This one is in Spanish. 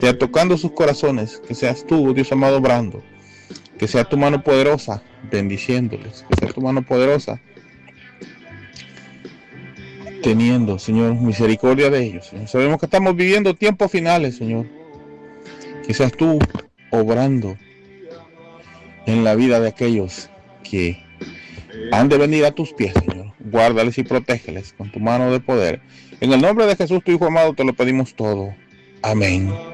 sea tocando sus corazones, que seas tú, Dios amado, obrando, que sea tu mano poderosa bendiciéndoles, que sea tu mano poderosa teniendo, Señor, misericordia de ellos, Señor. Sabemos que estamos viviendo tiempos finales, Señor, que seas tú obrando en la vida de aquellos que han de venir a tus pies, Señor. Guárdales y protégeles con tu mano de poder. En el nombre de Jesús, tu Hijo amado, te lo pedimos todo. Amén.